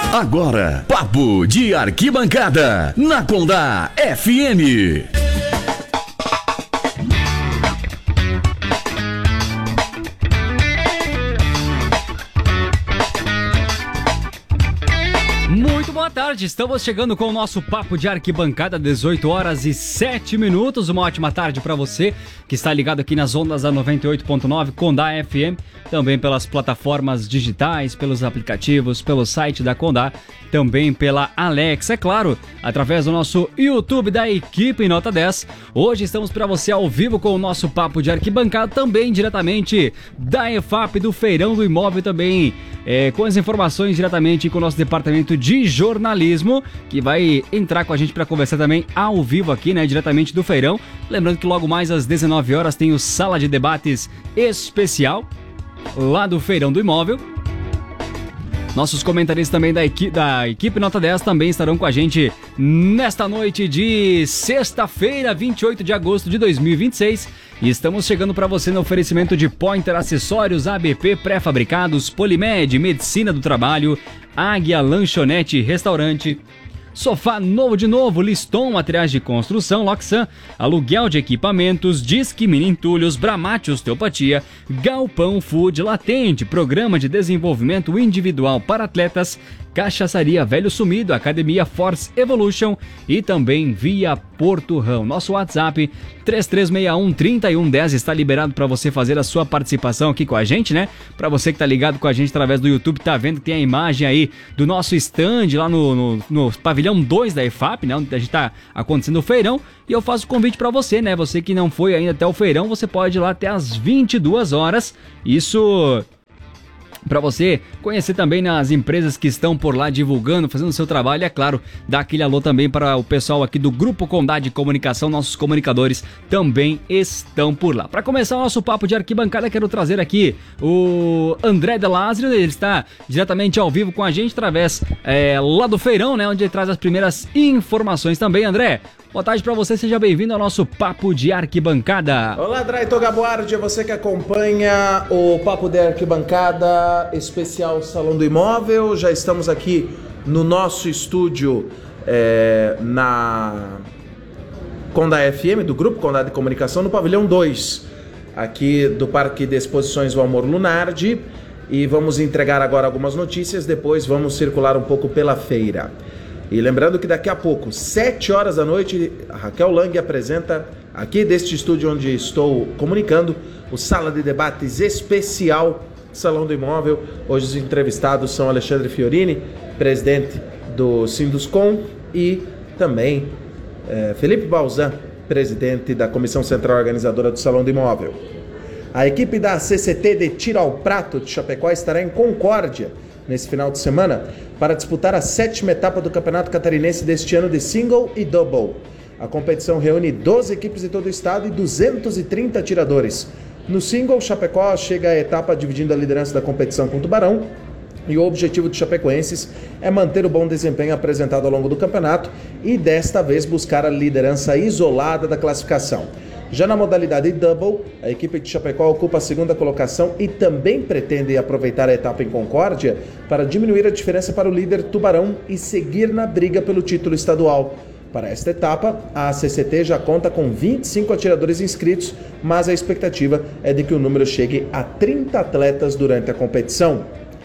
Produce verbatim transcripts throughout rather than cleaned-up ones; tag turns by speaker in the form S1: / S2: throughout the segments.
S1: Agora, Papo de Arquibancada, na Condá F M.
S2: Muito boa tarde, estamos chegando com o nosso Papo de Arquibancada, dezoito horas e sete minutos. Uma ótima tarde para você que está ligado aqui nas ondas da noventa e oito ponto nove Condá F M, também pelas plataformas digitais, pelos aplicativos, pelo site da Condá, também pela Alexa, é claro, através do nosso YouTube da equipe Nota dez. Hoje estamos para você ao vivo com o nosso Papo de Arquibancada, também diretamente da E F A P, do Feirão do Imóvel, também é, com as informações diretamente com o nosso departamento de jornalismo, que vai entrar com a gente para conversar também ao vivo aqui, né, diretamente do Feirão. Lembrando que logo mais às dezenove horas tem o Sala de Debates especial lá do Feirão do Imóvel. Nossos comentaristas também da, equi- da equipe Nota dez também estarão com a gente nesta noite de sexta-feira, vinte e oito de agosto de dois mil e vinte e seis. E estamos chegando para você no oferecimento de Pointer Acessórios, A B P Pré-Fabricados, Polimed, Medicina do Trabalho, Águia Lanchonete Restaurante, Sofá Novo de Novo, Liston Materiais de Construção, Loxan, Aluguel de Equipamentos, Disque Mini Entulhos, Bramate Osteopatia, Galpão Food Latente, Programa de Desenvolvimento Individual para Atletas, Cachaçaria Velho Sumido, Academia Force Evolution e também Via Porturrão. Nosso WhatsApp três três seis um, três um um zero está liberado para você fazer a sua participação aqui com a gente, né? Para você que tá ligado com a gente através do YouTube, tá vendo que tem a imagem aí do nosso stand lá no, no, no pavilhão dois da E F A P, né? Onde a gente tá acontecendo o feirão. E eu faço o convite para você, né? Você que não foi ainda até o feirão, você pode ir lá até às vinte e duas horas. Isso para você conhecer também nas empresas que estão por lá divulgando, fazendo o seu trabalho, e é claro, dar aquele alô também para o pessoal aqui do Grupo Condá de Comunicação, nossos comunicadores também estão por lá. Para começar o nosso Papo de Arquibancada, quero trazer aqui o André De Lázaro, ele está diretamente ao vivo com a gente através é, lá do Feirão, né, onde ele traz as primeiras informações também. André, boa tarde para você, seja bem-vindo ao nosso Papo de Arquibancada.
S3: Olá, Draito Gaboardi, você que acompanha o Papo de Arquibancada especial Salão do Imóvel. Já estamos aqui no nosso estúdio é, na Condá F M, do Grupo Condá de Comunicação, no pavilhão dois, aqui do Parque de Exposições Valmor Lunardi, e vamos entregar agora algumas notícias, depois vamos circular um pouco pela feira. E lembrando que daqui a pouco, sete horas da noite, a Raquel Lang apresenta, aqui deste estúdio onde estou comunicando, o Sala de Debates especial Salão do Imóvel. Hoje os entrevistados são Alexandre Fiorini, presidente do Sinduscom, e também eh, Felipe Balzan, presidente da Comissão Central Organizadora do Salão do Imóvel. A equipe da C C T de Tiro ao Prato de Chapecó estará em Concórdia nesse final de semana para disputar a sétima etapa do Campeonato Catarinense deste ano de Single e Double. A competição reúne doze equipes de todo o estado e duzentos e trinta atiradores. No Single, Chapecó chega à etapa dividindo a liderança da competição com o Tubarão, e o objetivo dos chapecoenses é manter o bom desempenho apresentado ao longo do campeonato e desta vez buscar a liderança isolada da classificação. Já na modalidade Double, a equipe de Chapecó ocupa a segunda colocação e também pretende aproveitar a etapa em Concórdia para diminuir a diferença para o líder Tubarão e seguir na briga pelo título estadual. Para esta etapa, a C C T já conta com vinte e cinco atiradores inscritos, mas a expectativa é de que o número chegue a trinta atletas durante a competição.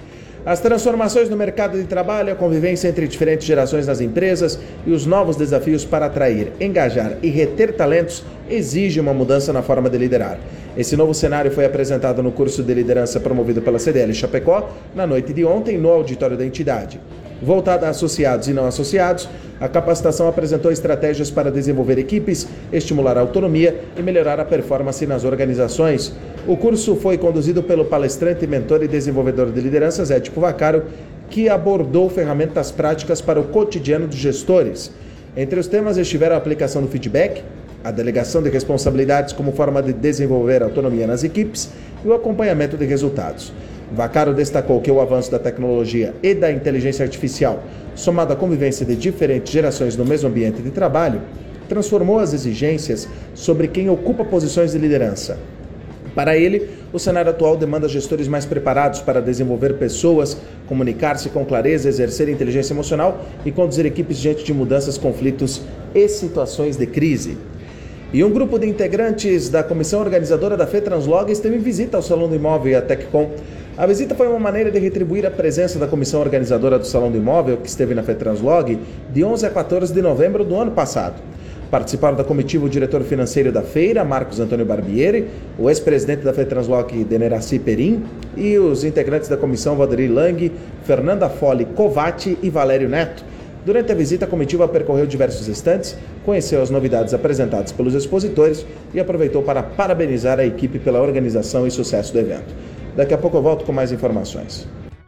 S3: As transformações no mercado de trabalho, a convivência entre diferentes gerações nas empresas e os novos desafios para atrair, engajar e reter talentos exigem uma mudança na forma de liderar. Esse novo cenário foi apresentado no curso de liderança promovido pela C D L Chapecó na noite de ontem no auditório da entidade. Voltada a associados e não associados, a capacitação apresentou estratégias para desenvolver equipes, estimular a autonomia e melhorar a performance nas organizações. O curso foi conduzido pelo palestrante, mentor e desenvolvedor de lideranças, Ético Vaccaro, que abordou ferramentas práticas para o cotidiano dos gestores. Entre os temas estiveram a aplicação do feedback, a delegação de responsabilidades como forma de desenvolver autonomia nas equipes e o acompanhamento de resultados. Vaccaro destacou que o avanço da tecnologia e da inteligência artificial, somado à convivência de diferentes gerações no mesmo ambiente de trabalho, transformou as exigências sobre quem ocupa posições de liderança. Para ele, o cenário atual demanda gestores mais preparados para desenvolver pessoas, comunicar-se com clareza, exercer inteligência emocional e conduzir equipes diante de mudanças, conflitos e situações de crise. E um grupo de integrantes da comissão organizadora da FETranslog esteve em visita ao Salão do Imóvel e à Teccom. A visita foi uma maneira de retribuir a presença da comissão organizadora do Salão do Imóvel, que esteve na FETranslog, de onze a quatorze de novembro do ano passado. Participaram da comitiva o diretor financeiro da feira, Marcos Antônio Barbieri, o ex-presidente da FETranslog, Deneraci Perim, e os integrantes da comissão Valderi Lang, Fernanda Fole Covatti e Valério Neto. Durante a visita, a comitiva percorreu diversos estandes, conheceu as novidades apresentadas pelos expositores e aproveitou para parabenizar a equipe pela organização e sucesso do evento. Daqui a pouco eu volto com mais informações.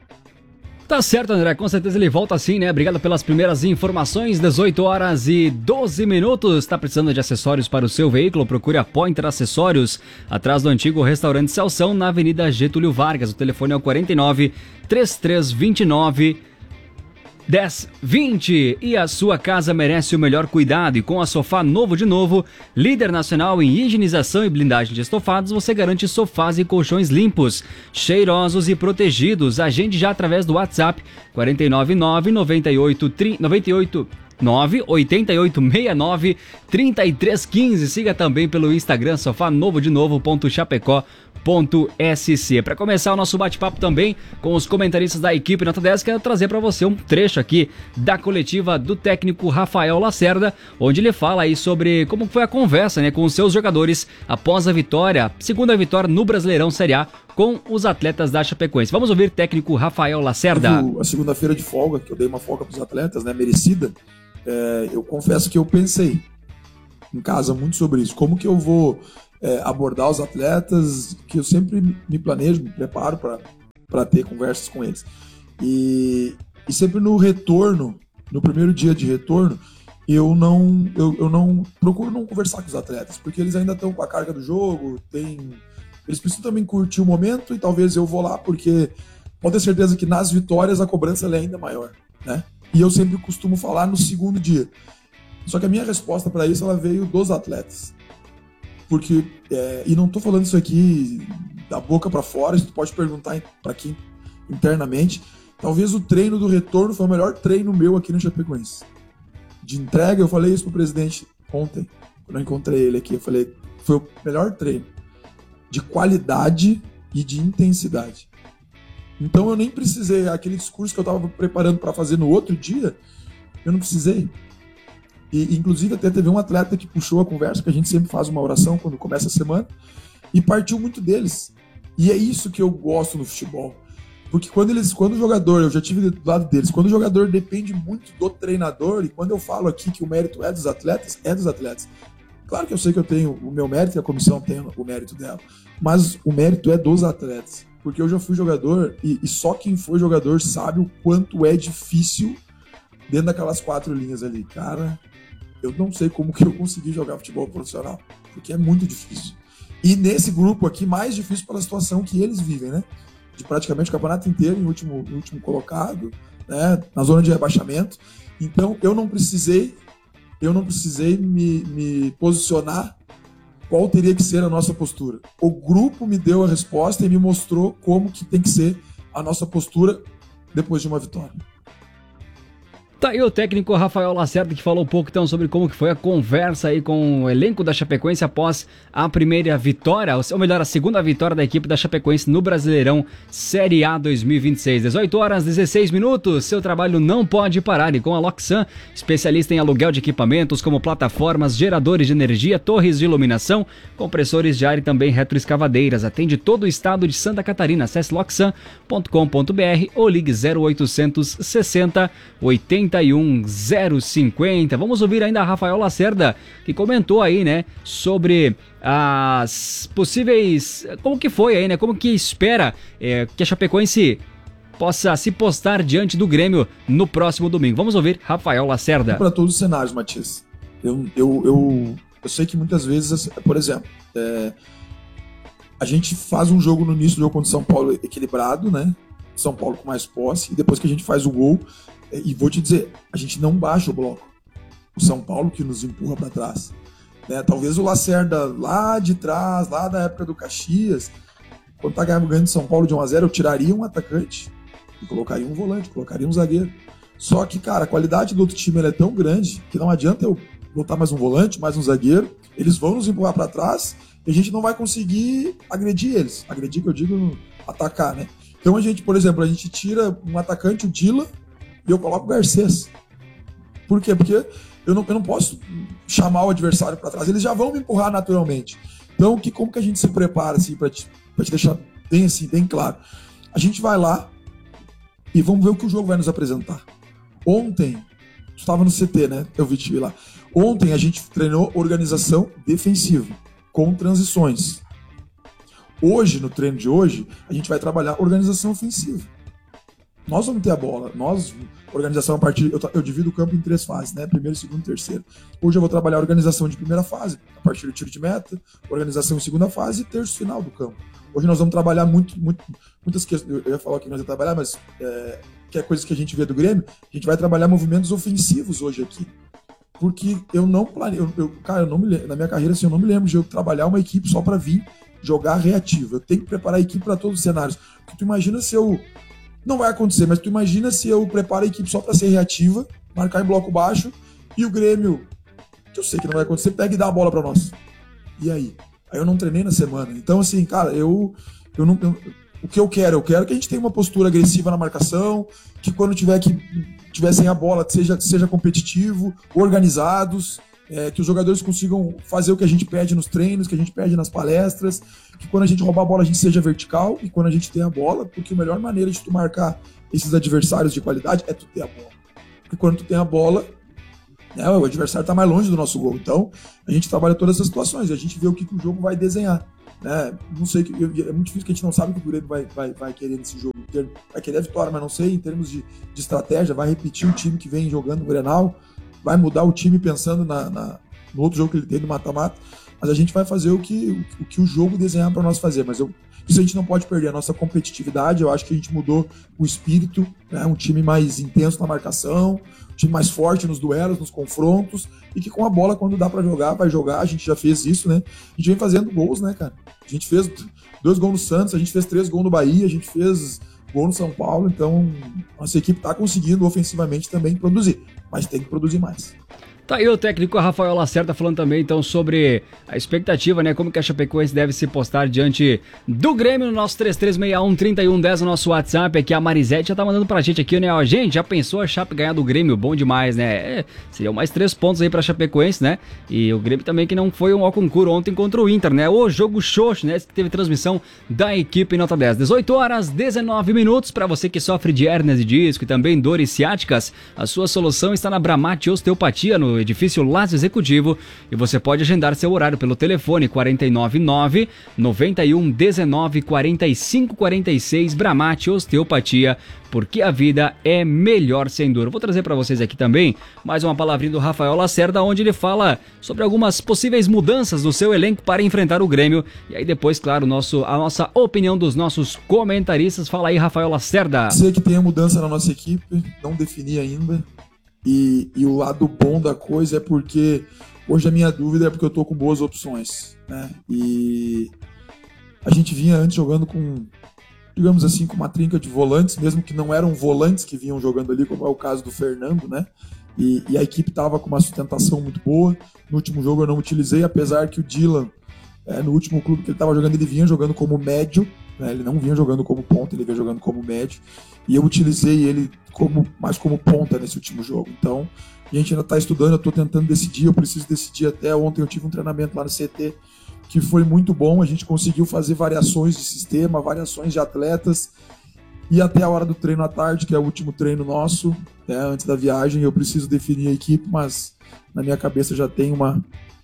S2: Tá certo, André, com certeza ele volta sim, né? Obrigado pelas primeiras informações, dezoito horas e doze minutos. Tá precisando de acessórios para o seu veículo? Procure a Pointer Acessórios, atrás do antigo restaurante Celção, na Avenida Getúlio Vargas. O telefone é o quarenta e nove, trinta e três vinte e nove, dez vinte. E a sua casa merece o melhor cuidado, e com a Sofá Novo de Novo, líder nacional em higienização e blindagem de estofados, você garante sofás e colchões limpos, cheirosos e protegidos. Agende já através do WhatsApp quatro nove nove, nove oito, nove oito nove, oito oito seis nove, três três um cinco. Siga também pelo Instagram sofá novo de novo ponto chapecó ponto s c. Para começar o nosso bate-papo também com os comentaristas da equipe Nota dez, quero trazer para você um trecho aqui da coletiva do técnico Rafael Lacerda, onde ele fala aí sobre como foi a conversa, né, com os seus jogadores após a vitória, segunda vitória no Brasileirão Série A com os atletas da Chapecoense. Vamos ouvir o técnico Rafael Lacerda.
S4: A segunda-feira de folga, que eu dei uma folga para os atletas, né, merecida, é, eu confesso que eu pensei em casa muito sobre isso. Como que eu vou é, abordar os atletas, que eu sempre me planejo, me preparo para ter conversas com eles. E, e sempre no retorno, no primeiro dia de retorno, eu não, eu, eu não procuro não conversar com os atletas, porque eles ainda estão com a carga do jogo, tem, eles precisam também curtir o momento, e talvez eu vou lá, porque pode ter certeza que nas vitórias a cobrança é ainda maior, né? E eu sempre costumo falar no segundo dia. Só que a minha resposta para isso, ela veio dos atletas. Porque, é, e não estou falando isso aqui da boca para fora, isso tu pode perguntar para quem internamente. Talvez o treino do retorno foi o melhor treino meu aqui no Chapecoense. De entrega, eu falei isso pro presidente ontem, quando eu encontrei ele aqui. Eu falei, foi o melhor treino de qualidade e de intensidade. Então eu nem precisei, aquele discurso que eu estava preparando para fazer no outro dia, eu não precisei. E, inclusive, até teve um atleta que puxou a conversa, que a gente sempre faz uma oração quando começa a semana, e partiu muito deles. E é isso que eu gosto no futebol. Porque quando eles, quando o jogador, eu já tive do lado deles, quando o jogador depende muito do treinador, e quando eu falo aqui que o mérito é dos atletas, é dos atletas. Claro que eu sei que eu tenho o meu mérito e a comissão tem o mérito dela, mas o mérito é dos atletas. Porque eu já fui jogador, e, e só quem foi jogador sabe o quanto é difícil dentro daquelas quatro linhas ali. Cara, eu não sei como que eu consegui jogar futebol profissional, porque é muito difícil. E nesse grupo aqui, mais difícil pela situação que eles vivem, né? De praticamente o campeonato inteiro em último, em último colocado, né? Na zona de rebaixamento. Então, eu não precisei, eu não precisei me, me posicionar qual teria que ser a nossa postura. O grupo me deu a resposta e me mostrou como que tem que ser a nossa postura depois de uma vitória.
S2: Tá aí o técnico Rafael Lacerda, que falou um pouco então sobre como que foi a conversa aí com o elenco da Chapecoense após a primeira vitória, ou melhor, a segunda vitória da equipe da Chapecoense no Brasileirão Série A dois mil e vinte e seis. dezoito horas, dezesseis minutos, seu trabalho não pode parar, e com a Loxan, especialista em aluguel de equipamentos como plataformas, geradores de energia, torres de iluminação, compressores de ar e também retroescavadeiras. Atende todo o estado de Santa Catarina. Acesse loxan ponto com ponto b r ou ligue zero oitocentos sessenta, oitenta e um zero cinquenta. Vamos ouvir ainda a Rafael Lacerda, que comentou aí, né, sobre as possíveis, como que foi aí, né, como que espera é, que a Chapecoense possa se postar diante do Grêmio no próximo domingo. Vamos ouvir Rafael Lacerda.
S4: Para todos os cenários, Matias. Eu, eu, eu, eu sei que muitas vezes, por exemplo, é, a gente faz um jogo no início do jogo contra o São Paulo equilibrado, né? São Paulo com mais posse, e depois que a gente faz o gol, e vou te dizer, a gente não baixa o bloco. O São Paulo que nos empurra para trás. Né? Talvez o Lacerda lá de trás, lá da época do Caxias, quando tá ganhando de São Paulo de um a zero, eu tiraria um atacante e colocaria um volante, colocaria um zagueiro. Só que, cara, a qualidade do outro time ela é tão grande que não adianta eu botar mais um volante, mais um zagueiro, eles vão nos empurrar para trás e a gente não vai conseguir agredir eles. Agredir que eu digo atacar, né? Então a gente, por exemplo, a gente tira um atacante, o Dila, e eu coloco o Garcês. Por quê? Porque eu não, eu não posso chamar o adversário para trás, eles já vão me empurrar naturalmente. Então, que, como que a gente se prepara, assim, para te, pra te deixar bem assim, bem claro? A gente vai lá e vamos ver o que o jogo vai nos apresentar. Ontem, tu estava no C T, né? Eu vi te lá. Ontem a gente treinou organização defensiva, com transições. Hoje, no treino de hoje, a gente vai trabalhar organização ofensiva. Nós vamos ter a bola. Nós, organização a partir... Eu, eu divido o campo em três fases, né? Primeiro, segundo e terceiro. Hoje eu vou trabalhar a organização de primeira fase, a partir do tiro de meta, organização em segunda fase e terço final do campo. Hoje nós vamos trabalhar muito, muito, muitas questões... Eu ia falar que nós vamos trabalhar, mas... É, que é coisas que a gente vê do Grêmio, a gente vai trabalhar movimentos ofensivos hoje aqui. Porque eu não planei... Eu, eu, cara, eu não me lembro, na minha carreira, assim, eu não me lembro de eu trabalhar uma equipe só para vir jogar reativo. Eu tenho que preparar a equipe para todos os cenários. Porque tu imagina se eu... Não vai acontecer, mas tu imagina se eu preparo a equipe só para ser reativa, marcar em bloco baixo, e o Grêmio, que eu sei que não vai acontecer, pega e dá a bola para nós. E aí? Aí eu não treinei na semana. Então, assim, cara, eu, eu não... Eu, o que eu quero? Eu quero que a gente tenha uma postura agressiva na marcação, que quando tiver que tiver sem a bola, seja, seja competitivo, organizados, é, que os jogadores consigam fazer o que a gente pede nos treinos, que a gente pede nas palestras, que quando a gente roubar a bola a gente seja vertical e quando a gente tem a bola, porque a melhor maneira de tu marcar esses adversários de qualidade é tu ter a bola. Porque quando tu tem a bola, né, o adversário está mais longe do nosso gol. Então, a gente trabalha todas essas situações e a gente vê o que, que o jogo vai desenhar. Né? Não sei, é muito difícil que a gente não sabe o que o Grêmio vai, vai, vai querer nesse jogo. Vai querer a vitória, mas não sei, em termos de, de estratégia, vai repetir o time que vem jogando no Grenal, vai mudar o time pensando na, na, no outro jogo que ele tem no mata-mata, mas a gente vai fazer o que o, que o jogo desenhar para nós fazer. Mas eu, isso a gente não pode perder, a nossa competitividade. Eu acho que a gente mudou o espírito, né? Um time mais intenso na marcação, um time mais forte nos duelos, nos confrontos, e que com a bola, quando dá para jogar, vai jogar. A gente já fez isso, né? A gente vem fazendo gols, né, cara? A gente fez dois gols no Santos, a gente fez três gols no Bahia, a gente fez gol no São Paulo, então nossa equipe está conseguindo ofensivamente também produzir, mas tem que produzir mais.
S2: Tá aí o técnico Rafael Lacerda falando também então sobre a expectativa, né? Como que a Chapecoense deve se postar diante do Grêmio no nosso três três seis um, três um um zero, no nosso WhatsApp. Aqui a Marisete já tá mandando pra gente aqui, né? Ó, gente, já pensou a Chape ganhar do Grêmio? Bom demais, né? É, seriam mais três pontos aí pra Chapecoense, né? E o Grêmio também que não foi um ao concurso ontem contra o Inter, né? O jogo xoxo, né? Que teve transmissão da equipe em nota dez. dezoito horas, dezenove minutos. Pra você que sofre de hérnias de disco e também dores ciáticas, a sua solução está na Bramate Osteopatia, no edifício Laço Executivo, e você pode agendar seu horário pelo telefone quatro nove nove, nove um um nove, quatro cinco quatro seis. Bramate Osteopatia, porque a vida é melhor sem dor. Vou trazer para vocês aqui também mais uma palavrinha do Rafael Lacerda, onde ele fala sobre algumas possíveis mudanças no seu elenco para enfrentar o Grêmio. E aí depois, claro, nosso, a nossa opinião dos nossos comentaristas. Fala aí, Rafael Lacerda.
S4: Sei que tem a mudança na nossa equipe, não defini ainda. E, e o lado bom da coisa é porque hoje a minha dúvida é porque eu tô com boas opções, né? E a gente vinha antes jogando com, digamos assim, com uma trinca de volantes, mesmo que não eram volantes que vinham jogando ali, como é o caso do Fernando, né? E, e a equipe tava com uma sustentação muito boa. No último jogo eu não utilizei, apesar que o Dylan, é, no último clube que ele tava jogando, ele vinha jogando como médio, né? Ele não vinha jogando como ponta, ele vinha jogando como médio. E eu utilizei ele como, mais como ponta nesse último jogo. Então, a gente ainda está estudando, eu estou tentando decidir, eu preciso decidir até ontem. Eu tive um treinamento lá no C T que foi muito bom, a gente conseguiu fazer variações de sistema, variações de atletas, e até a hora do treino à tarde, que é o último treino nosso, né, antes da viagem, eu preciso definir a equipe, mas na minha cabeça já tem uma...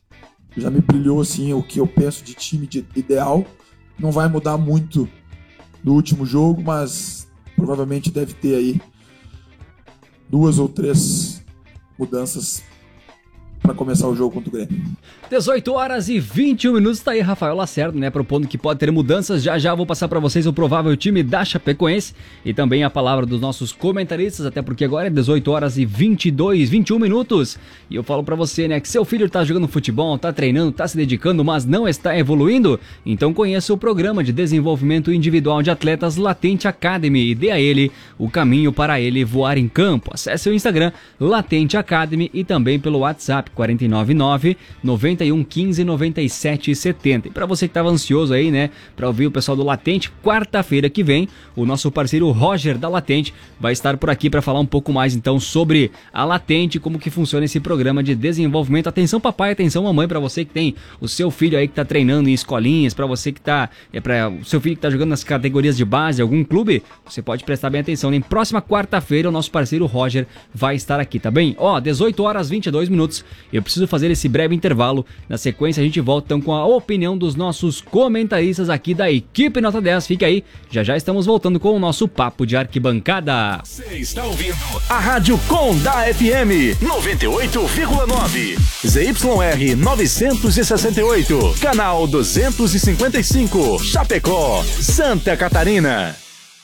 S4: já me brilhou assim o que eu penso de time de ideal. Não vai mudar muito do último jogo, mas provavelmente deve ter aí duas ou três mudanças para começar o jogo contra o Grêmio.
S2: dezoito horas e vinte e um minutos, tá aí Rafael Lacerda, né, propondo que pode ter mudanças. Já já vou passar para vocês o provável time da Chapecoense e também a palavra dos nossos comentaristas, até porque agora é dezoito horas e vinte e dois, vinte e um minutos. E eu falo para você, né, que seu filho tá jogando futebol, tá treinando, tá se dedicando, mas não está evoluindo? Então conheça o programa de desenvolvimento individual de atletas Latente Academy e dê a ele o caminho para ele voar em campo. Acesse o Instagram Latente Academy e também pelo WhatsApp quatro nove nove, nove um um cinco, nove sete sete zero. E para você que estava ansioso aí, né, para ouvir o pessoal do Latente, quarta-feira que vem, o nosso parceiro Roger da Latente vai estar por aqui para falar um pouco mais então sobre a Latente, como que funciona esse programa de desenvolvimento. Atenção papai, atenção mamãe, para você que tem o seu filho aí que tá treinando em escolinhas, para você que tá, é para o seu filho que tá jogando nas categorias de base, algum clube, você pode prestar bem atenção, né? Em próxima quarta-feira o nosso parceiro Roger vai estar aqui, tá bem? Ó, dezoito horas e vinte e dois minutos, eu preciso fazer esse breve intervalo. Na sequência a gente volta então com a opinião dos nossos comentaristas aqui da equipe Nota dez. Fica aí, já já estamos voltando com o nosso Papo de Arquibancada.
S1: Você está ouvindo a Rádio Condá F M noventa e oito vírgula nove, Z Y R novecentos e sessenta e oito, canal duzentos e cinquenta e cinco, Chapecó, Santa Catarina.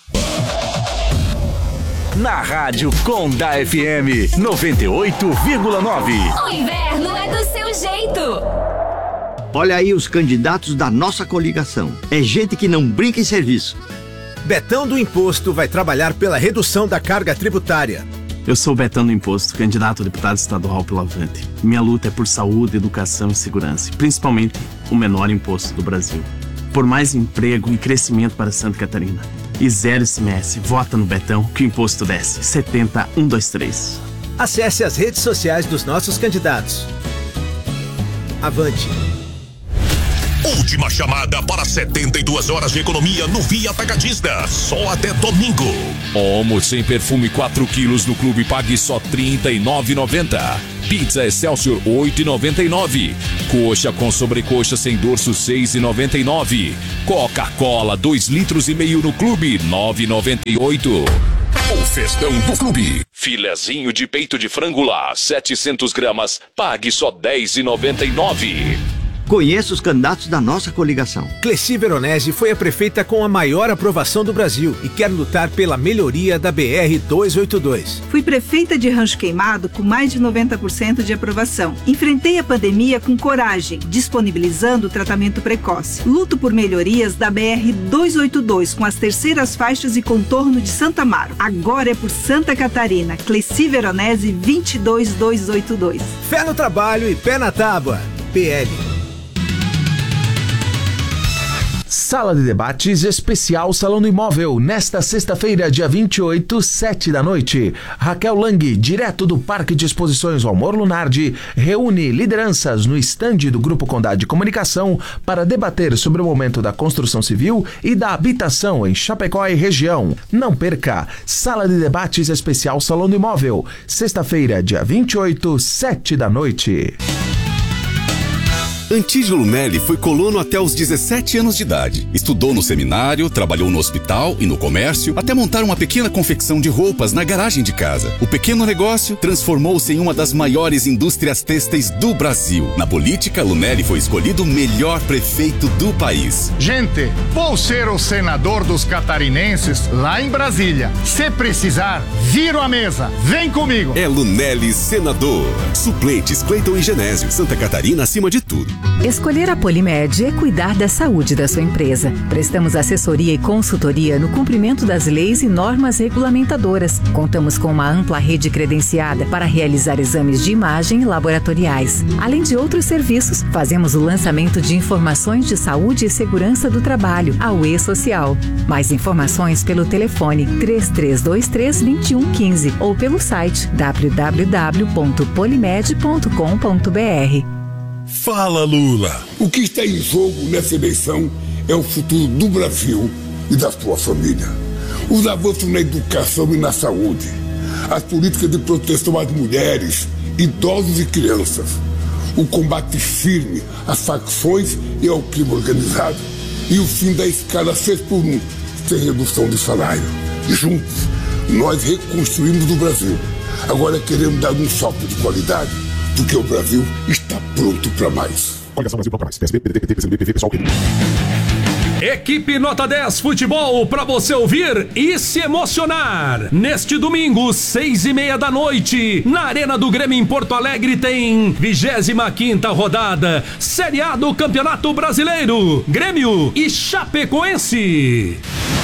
S1: Na Rádio Condá F M noventa e oito vírgula nove.
S5: O inverno é do seu jeito.
S6: Olha aí os candidatos da nossa coligação. É gente que não brinca em serviço.
S7: Betão do Imposto vai trabalhar pela redução da carga tributária.
S8: Eu sou Betão do Imposto, candidato a deputado estadual pelo Avante. Minha luta é por saúde, educação e segurança, principalmente o menor imposto do Brasil. Por mais emprego e crescimento para Santa Catarina. E zero I C M S. Vota no Betão que o imposto desce. setenta, cento e vinte e três.
S7: Acesse as redes sociais dos nossos candidatos. Avante.
S9: Última chamada para setenta e duas horas de economia no Via Atacadista. Só até domingo. Omo sem perfume quatro quilos no clube, pague só trinta e nove reais e noventa centavos. Pizza Excelsior oito reais e noventa e nove centavos. Coxa com sobrecoxa sem dorso seis reais e noventa e nove centavos. Coca-Cola dois litros e meio no clube nove reais e noventa e oito centavos. O festão do clube. Filezinho de peito de frango lá setecentos gramas, pague só dez reais e noventa e nove centavos.
S6: Conheça os candidatos da nossa coligação.
S7: Cleci Veronese foi a prefeita com a maior aprovação do Brasil e quer lutar pela melhoria da B R duzentos e oitenta e dois.
S10: Fui prefeita de Rancho Queimado com mais de noventa por cento de aprovação. Enfrentei a pandemia com coragem, disponibilizando o tratamento precoce. Luto por melhorias da B R duzentos e oitenta e dois com as terceiras faixas e contorno de Santa Amaro. Agora é por Santa Catarina. Cleci Veronese vinte e dois mil duzentos e oitenta e dois.
S7: Fé no trabalho e pé na tábua. P L.
S3: Sala de debates especial Salão do Imóvel, nesta sexta-feira, dia vinte e oito, sete da noite. Raquel Lang, direto do Parque de Exposições Almor Lunardi, reúne lideranças no estande do Grupo Condá de Comunicação para debater sobre o momento da construção civil e da habitação em Chapecó e região. Não perca, Sala de debates especial Salão do Imóvel, sexta-feira, dia vinte e oito, sete da noite.
S11: Antídio Lunelli foi colono até os dezessete anos de idade. Estudou no seminário, trabalhou no hospital e no comércio, até montar uma pequena confecção de roupas na garagem de casa. O pequeno negócio transformou-se em uma das maiores indústrias têxteis do Brasil. Na política, Lunelli foi escolhido o melhor prefeito do país.
S12: Gente, vou ser o senador dos catarinenses lá em Brasília. Se precisar, viro a mesa. Vem comigo.
S11: É Lunelli senador. Suplentes Cleiton e Genésio. Santa Catarina acima de tudo.
S13: Escolher a Polimed é cuidar da saúde da sua empresa. Prestamos assessoria e consultoria no cumprimento das leis e normas regulamentadoras. Contamos com uma ampla rede credenciada para realizar exames de imagem e laboratoriais. Além de outros serviços, fazemos o lançamento de informações de saúde e segurança do trabalho, a U E Social. Mais informações pelo telefone três três dois três, dois um um cinco ou pelo site w w w ponto polimed ponto com ponto b r.
S14: Fala, Lula! O que está em jogo nessa eleição é o futuro do Brasil e da sua família. Os avanços na educação e na saúde, as políticas de proteção às mulheres, idosos e crianças, o combate firme às facções e ao crime organizado e o fim da escala seis por um, sem redução de salário. Juntos, nós reconstruímos o Brasil. Agora queremos dar um salto de qualidade. porque o Brasil está pronto para mais.
S9: Coligação Brasil para mais. P S B, P D T, P T, P C B, P V, pessoal querido.
S15: Equipe Nota dez Futebol para você ouvir e se emocionar. Neste domingo, seis e meia da noite, na Arena do Grêmio em Porto Alegre tem vigésima quinta rodada, Série A do Campeonato Brasileiro, Grêmio e Chapecoense.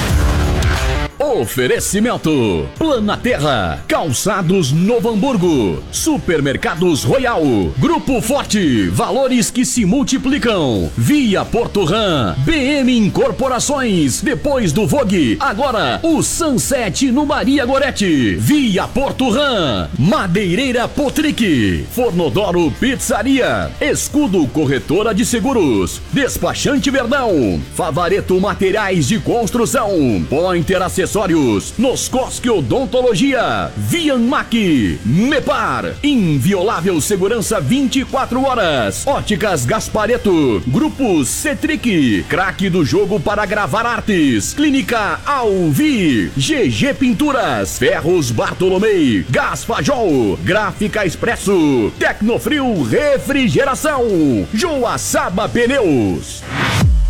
S1: Oferecimento: Planaterra, Calçados Novo Hamburgo, Supermercados Royal, Grupo Forte, valores que se multiplicam, Via Porto Ram, B M Incorporações, depois do Vogue, agora o Sunset no Maria Goretti, Via Porto Ram, Madeireira Potric, Fornodoro Pizzaria, Escudo Corretora de Seguros, Despachante Verdão, Favareto Materiais de Construção, Pointer Acessórios, Noscosque Odontologia, Vianmac, Mepar, Inviolável Segurança vinte e quatro horas, Óticas Gaspareto, Grupo Cetric, Craque do Jogo para Gravar Artes, Clínica Alvi, G G Pinturas, Ferros Bartolomei, Gás Fajol, Gráfica Expresso, Tecnofrio Refrigeração, Joaçaba Pneus.